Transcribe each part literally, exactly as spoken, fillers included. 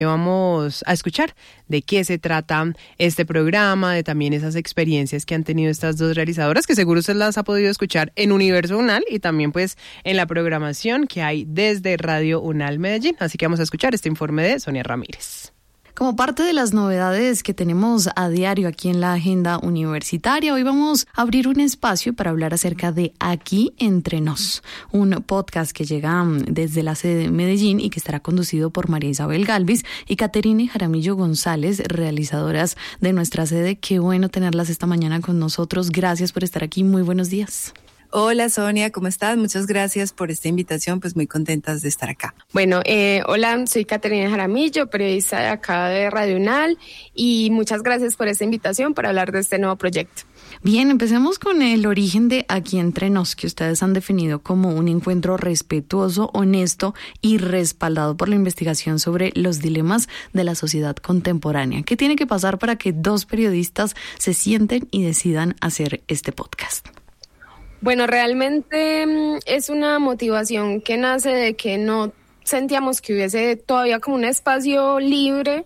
Vamos a escuchar de qué se trata este programa, de también esas experiencias que han tenido estas dos realizadoras, que seguro usted las ha podido escuchar en Universo Unal y también pues en la programación que hay desde Radio Unal Medellín. Así que vamos a escuchar este informe de Sonia Ramírez. Como parte de las novedades que tenemos a diario aquí en la agenda universitaria, hoy vamos a abrir un espacio para hablar acerca de Aquí Entre Nos, un podcast que llega desde la sede de Medellín y que estará conducido por María Isabel Galvis y Caterine Jaramillo González, realizadoras de nuestra sede. Qué bueno tenerlas esta mañana con nosotros. Gracias por estar aquí. Muy buenos días. Hola Sonia, ¿cómo estás? Muchas gracias por esta invitación, pues muy contentas de estar acá. Bueno, eh, hola, soy Caterina Jaramillo, periodista de acá de Radio Unal y muchas gracias por esta invitación para hablar de este nuevo proyecto. Bien, empecemos con el origen de Aquí Entre Nos, que ustedes han definido como un encuentro respetuoso, honesto y respaldado por la investigación sobre los dilemas de la sociedad contemporánea. ¿Qué tiene que pasar para que dos periodistas se sienten y decidan hacer este podcast? Bueno, realmente es una motivación que nace de que no sentíamos que hubiese todavía como un espacio libre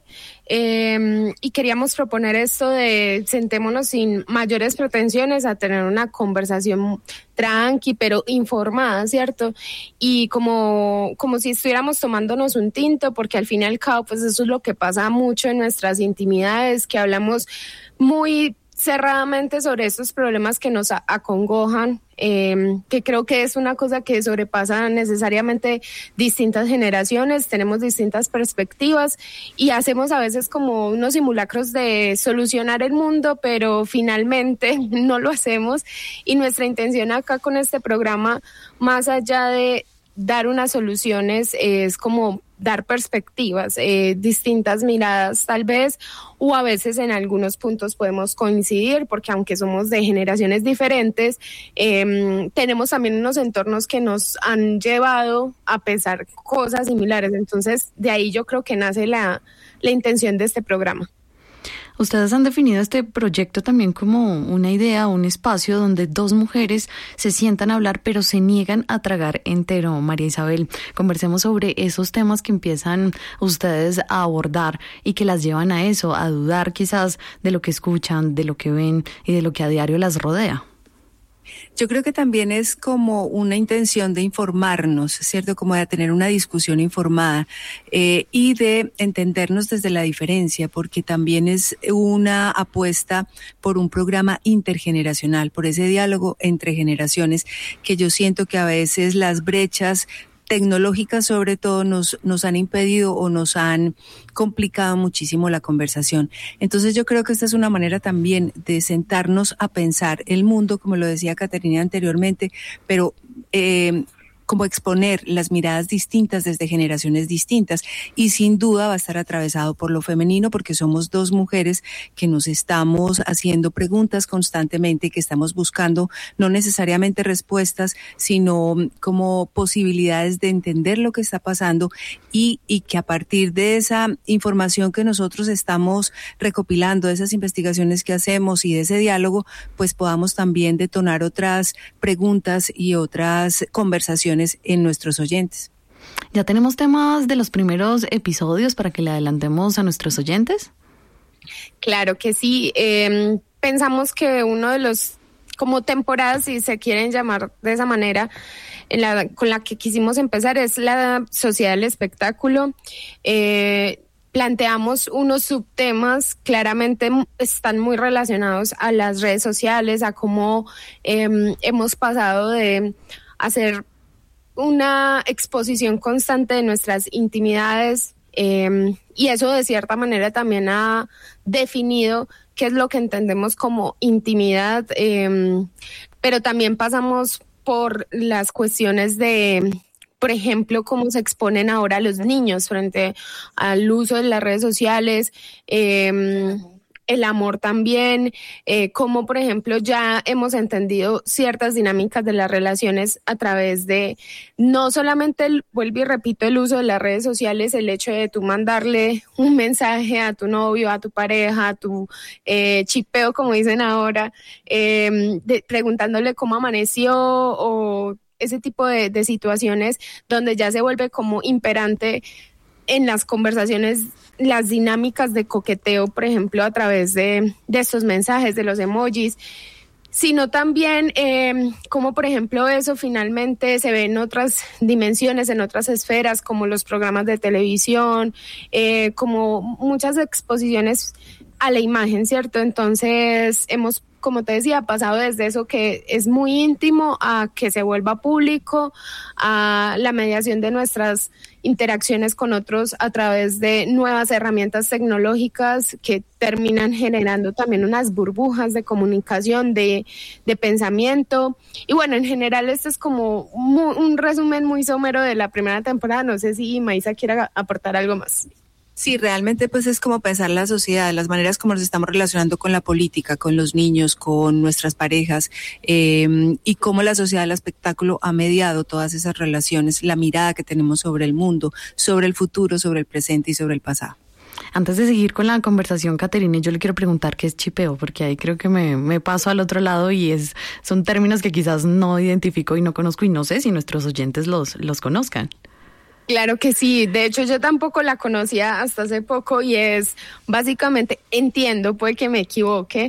eh, y queríamos proponer esto de sentémonos sin mayores pretensiones a tener una conversación tranqui pero informada, ¿cierto? Y como, como si estuviéramos tomándonos un tinto, porque al fin y al cabo pues eso es lo que pasa mucho en nuestras intimidades, que hablamos muy cerradamente sobre estos problemas que nos acongojan, eh, que creo que es una cosa que sobrepasa necesariamente distintas generaciones, tenemos distintas perspectivas y hacemos a veces como unos simulacros de solucionar el mundo, pero finalmente no lo hacemos. Y nuestra intención acá con este programa, más allá de dar unas soluciones, es como dar perspectivas, eh, distintas miradas tal vez, o a veces en algunos puntos podemos coincidir, porque aunque somos de generaciones diferentes, eh, tenemos también unos entornos que nos han llevado a pensar cosas similares. Entonces, de ahí yo creo que nace la, la intención de este programa. Ustedes han definido este proyecto también como una idea, un espacio donde dos mujeres se sientan a hablar pero se niegan a tragar entero. María Isabel, conversemos sobre esos temas que empiezan ustedes a abordar y que las llevan a eso, a dudar quizás de lo que escuchan, de lo que ven y de lo que a diario las rodea. Yo creo que también es como una intención de informarnos, ¿cierto? Como de tener una discusión informada eh, y de entendernos desde la diferencia, porque también es una apuesta por un programa intergeneracional, por ese diálogo entre generaciones, que yo siento que a veces las brechas tecnológicas sobre todo nos, nos han impedido o nos han complicado muchísimo la conversación. Entonces yo creo que esta es una manera también de sentarnos a pensar el mundo, como lo decía Caterina anteriormente, pero eh, como exponer las miradas distintas desde generaciones distintas, y sin duda va a estar atravesado por lo femenino, porque somos dos mujeres que nos estamos haciendo preguntas constantemente, que estamos buscando no necesariamente respuestas, sino como posibilidades de entender lo que está pasando y, y que a partir de esa información que nosotros estamos recopilando, de esas investigaciones que hacemos y de ese diálogo, pues podamos también detonar otras preguntas y otras conversaciones en nuestros oyentes. ¿Ya tenemos temas de los primeros episodios para que le adelantemos a nuestros oyentes? Claro que sí. Eh, pensamos que uno de los, como temporadas, si se quieren llamar de esa manera, en la, con la que quisimos empezar, es la sociedad del espectáculo. Eh, Planteamos unos subtemas, claramente están muy relacionados a las redes sociales, a cómo eh, hemos pasado de hacer una exposición constante de nuestras intimidades, eh, y eso de cierta manera también ha definido qué es lo que entendemos como intimidad, eh, pero también pasamos por las cuestiones de, por ejemplo, cómo se exponen ahora los niños frente al uso de las redes sociales, eh, el amor también, eh, como por ejemplo ya hemos entendido ciertas dinámicas de las relaciones a través de no solamente, el, vuelvo y repito, el uso de las redes sociales, el hecho de tú mandarle un mensaje a tu novio, a tu pareja, a tu eh, chipeo, como dicen ahora, eh, de, preguntándole cómo amaneció o ese tipo de, de situaciones donde ya se vuelve como imperante en las conversaciones, las dinámicas de coqueteo, por ejemplo, a través de, de estos mensajes, de los emojis, sino también eh, como, por ejemplo, eso finalmente se ve en otras dimensiones, en otras esferas, como los programas de televisión, eh, como muchas exposiciones a la imagen, ¿cierto? Entonces hemos, como te decía, pasado desde eso que es muy íntimo a que se vuelva público, a la mediación de nuestras interacciones con otros a través de nuevas herramientas tecnológicas que terminan generando también unas burbujas de comunicación, de, de pensamiento. Y bueno, en general este es como muy, un resumen muy somero de la primera temporada. No sé si Maísa quiera aportar algo más. Sí, realmente pues es como pensar la sociedad, las maneras como nos estamos relacionando con la política, con los niños, con nuestras parejas, eh, y cómo la sociedad del espectáculo ha mediado todas esas relaciones, la mirada que tenemos sobre el mundo, sobre el futuro, sobre el presente y sobre el pasado. Antes de seguir con la conversación, Caterine, yo le quiero preguntar qué es chipeo, porque ahí creo que me, me paso al otro lado y es son términos que quizás no identifico y no conozco y no sé si nuestros oyentes los, los conozcan. Claro que sí, de hecho yo tampoco la conocía hasta hace poco y es básicamente, entiendo, puede que me equivoque,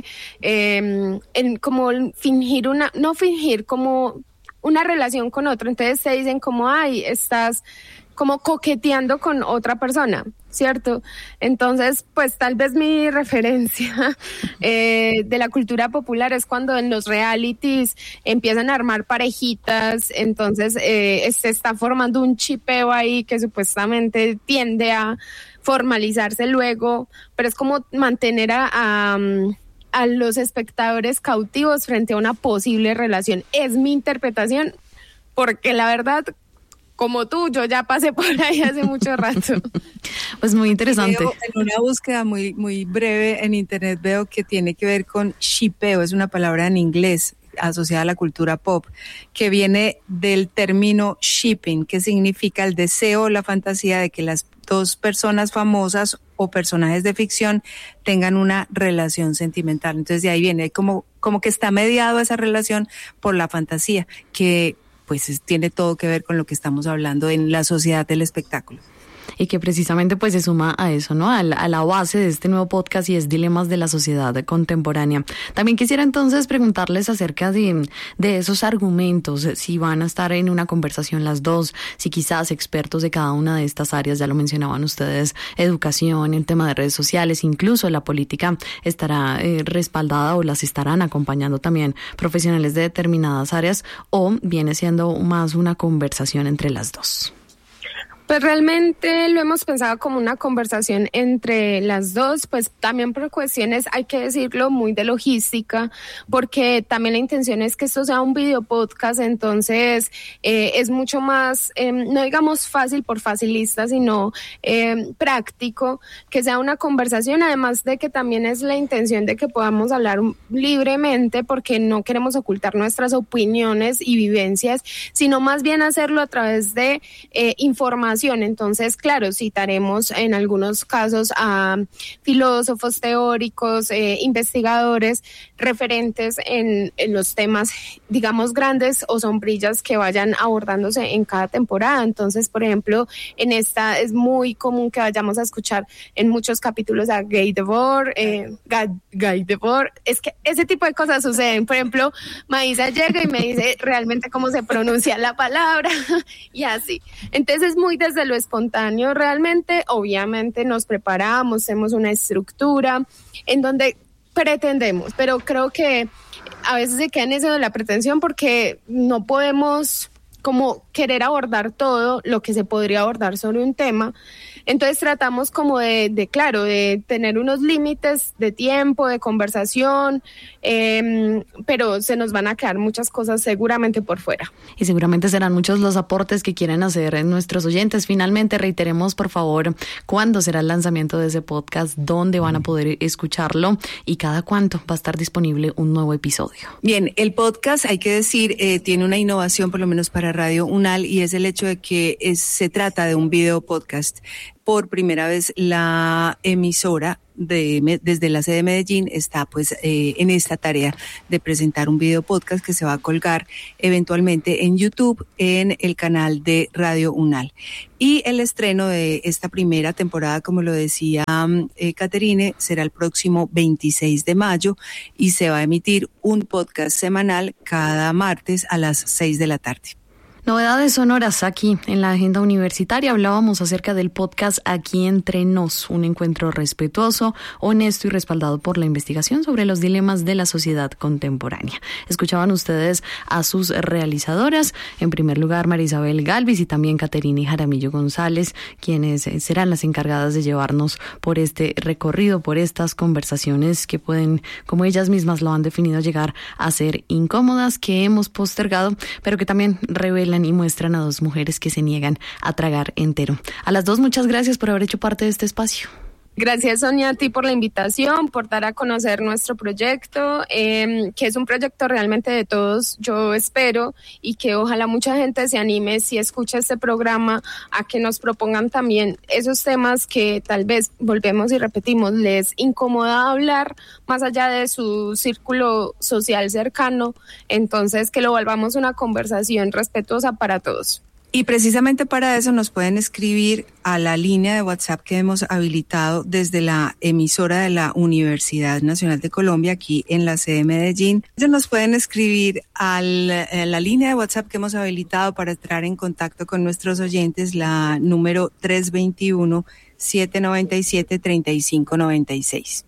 eh, en como fingir una, no fingir, como una relación con otro, entonces te dicen como, ay, estás como coqueteando con otra persona, ¿cierto? Entonces, pues tal vez mi referencia eh, de la cultura popular es cuando en los realities empiezan a armar parejitas, entonces eh, se está formando un chipeo ahí que supuestamente tiende a formalizarse luego, pero es como mantener a... a a los espectadores cautivos frente a una posible relación. Es mi interpretación, porque la verdad, como tú, yo ya pasé por ahí hace mucho rato. Pues muy interesante. Veo, en una búsqueda muy, muy breve en internet veo que tiene que ver con shippeo, es una palabra en inglés asociada a la cultura pop, que viene del término shipping, que significa el deseo o la fantasía de que las dos personas famosas o personajes de ficción tengan una relación sentimental. Entonces de ahí viene como, como que está mediado esa relación por la fantasía, que pues es, tiene todo que ver con lo que estamos hablando en la sociedad del espectáculo. Y que precisamente pues se suma a eso, ¿no? A la, a la base de este nuevo podcast y es Dilemas de la Sociedad Contemporánea. También quisiera entonces preguntarles acerca de, de esos argumentos, si van a estar en una conversación las dos, si quizás expertos de cada una de estas áreas, ya lo mencionaban ustedes, educación, el tema de redes sociales, incluso la política estará eh, respaldada o las estarán acompañando también profesionales de determinadas áreas, o viene siendo más una conversación entre las dos. Pues realmente lo hemos pensado como una conversación entre las dos, pues también por cuestiones, hay que decirlo, muy de logística, porque también la intención es que esto sea un video podcast, entonces eh, es mucho más, eh, no digamos fácil por facilista, sino eh, práctico, que sea una conversación, además de que también es la intención de que podamos hablar libremente, porque no queremos ocultar nuestras opiniones y vivencias, sino más bien hacerlo a través de eh, información. Entonces, claro, citaremos en algunos casos a filósofos teóricos, eh, investigadores, referentes en, en los temas, digamos, grandes o sombrillas que vayan abordándose en cada temporada. Entonces, por ejemplo, en esta es muy común que vayamos a escuchar en muchos capítulos a Guy Debord, eh, Guy, Guy Debord. Es que ese tipo de cosas suceden. Por ejemplo, Maísa llega y me dice realmente cómo se pronuncia la palabra y así. Entonces, es muy de desde lo espontáneo realmente, obviamente nos preparamos, hacemos una estructura en donde pretendemos, pero creo que a veces se queda en eso de la pretensión porque no podemos como querer abordar todo lo que se podría abordar sobre un tema. Entonces tratamos como de, de claro, de tener unos límites de tiempo, de conversación, eh, pero se nos van a quedar muchas cosas seguramente por fuera. Y seguramente serán muchos los aportes que quieren hacer nuestros oyentes. Finalmente, reiteremos, por favor, cuándo será el lanzamiento de ese podcast, dónde van a poder escucharlo y cada cuánto va a estar disponible un nuevo episodio. Bien, el podcast, hay que decir, eh, tiene una innovación, por lo menos para Radio UNAL, y es el hecho de que es, se trata de un video podcast. por primera vez la emisora de, desde la sede de Medellín está pues eh, en esta tarea de presentar un video podcast que se va a colgar eventualmente en YouTube en el canal de Radio UNAL. Y el estreno de esta primera temporada, como lo decía eh, Caterine, será el próximo veintiséis de mayo y se va a emitir un podcast semanal cada martes a las seis de la tarde. Novedades sonoras aquí en la agenda universitaria. Hablábamos acerca del podcast Aquí Entre Nos, un encuentro respetuoso, honesto y respaldado por la investigación sobre los dilemas de la sociedad contemporánea. Escuchaban ustedes a sus realizadoras, en primer lugar Marisabel Galvis y también Caterine Jaramillo González, quienes serán las encargadas de llevarnos por este recorrido, por estas conversaciones que pueden, como ellas mismas lo han definido, llegar a ser incómodas, que hemos postergado, pero que también revelan y muestran a dos mujeres que se niegan a tragar entero. A las dos, muchas gracias por haber hecho parte de este espacio. Gracias, Sonia, a ti por la invitación, por dar a conocer nuestro proyecto, eh, que es un proyecto realmente de todos, yo espero, y que ojalá mucha gente se anime, si escucha este programa, a que nos propongan también esos temas que tal vez, volvemos y repetimos, les incomoda hablar más allá de su círculo social cercano, entonces que lo volvamos una conversación respetuosa para todos. Y precisamente para eso nos pueden escribir a la línea de WhatsApp que hemos habilitado desde la emisora de la Universidad Nacional de Colombia, aquí en la sede de Medellín. Ellos nos pueden escribir a la, a la línea de WhatsApp que hemos habilitado para entrar en contacto con nuestros oyentes, la número tres dos uno, siete nueve siete, tres cinco nueve seis.